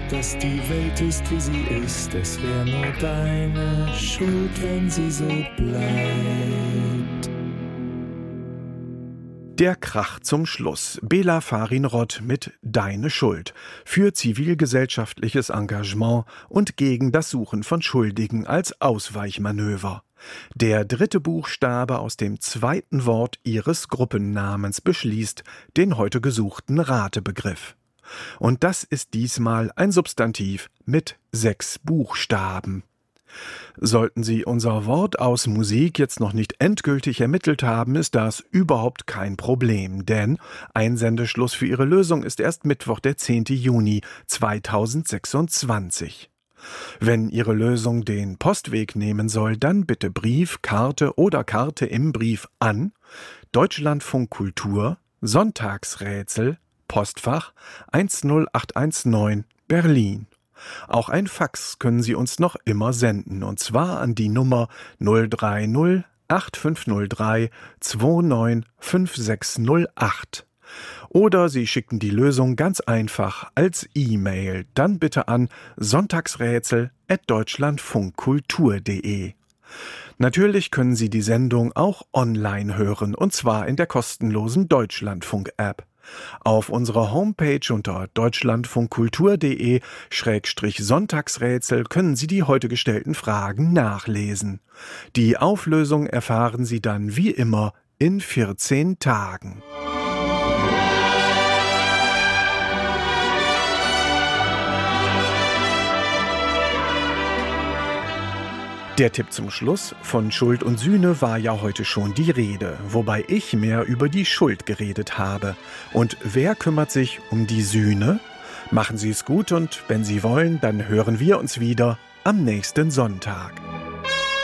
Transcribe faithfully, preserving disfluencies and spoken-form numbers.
dass die Welt ist, wie sie ist. Es wäre nur deine Schuld, wenn sie so bleibt. Der Krach zum Schluss. Bela Farinrod mit Deine Schuld für zivilgesellschaftliches Engagement und gegen das Suchen von Schuldigen als Ausweichmanöver. Der dritte Buchstabe aus dem zweiten Wort ihres Gruppennamens beschließt den heute gesuchten Ratebegriff. Und das ist diesmal ein Substantiv mit sechs Buchstaben. Sollten Sie unser Wort aus Musik jetzt noch nicht endgültig ermittelt haben, ist das überhaupt kein Problem, denn Einsendeschluss für Ihre Lösung ist erst Mittwoch, der zehnte Juni zweitausendsechsundzwanzig. Wenn Ihre Lösung den Postweg nehmen soll, dann bitte Brief, Karte oder Karte im Brief an Deutschlandfunk Kultur, Sonntagsrätsel, Postfach eins null acht eins neun, Berlin. Auch ein Fax können Sie uns noch immer senden, und zwar an die Nummer null drei null acht fünf null drei zwei neun fünf sechs null acht. Oder Sie schicken die Lösung ganz einfach als E-Mail, dann bitte an sonntagsrätsel at deutschlandfunkkultur punkt de. Natürlich können Sie die Sendung auch online hören, und zwar in der kostenlosen Deutschlandfunk-App. Auf unserer Homepage unter deutschlandfunkkultur punkt de Schrägstrich Sonntagsrätsel können Sie die heute gestellten Fragen nachlesen. Die Auflösung erfahren Sie dann wie immer in vierzehn Tagen. Der Tipp zum Schluss: Von Schuld und Sühne war ja heute schon die Rede, wobei ich mehr über die Schuld geredet habe. Und wer kümmert sich um die Sühne? Machen Sie es gut, und wenn Sie wollen, dann hören wir uns wieder am nächsten Sonntag.